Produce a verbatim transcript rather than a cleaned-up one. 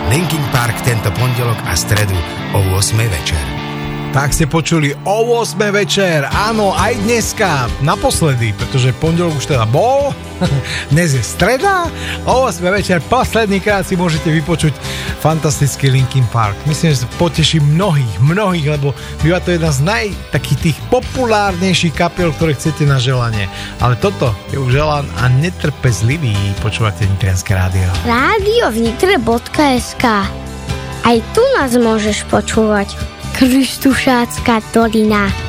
Linkin Park tento pondelok a stredu o ôsmej večer. Tak ste počuli o ôsmej večer, áno, aj dneska, naposledy, pretože pondelok už teda bol, dnes je streda, o ôsmej večer, posledný krát si môžete vypočuť fantastický Linkin Park. Myslím, že sa poteší mnohých, mnohých, lebo býva to jedna z naj takých tých populárnejších kapiel, ktoré chcete na želanie. Ale toto je už želán a netrpezlivý. Počúvate Nitrianske rádio. Rádio v nitre bodka es ká. Aj tu nás môžeš počúvať. Krištušácka dolina.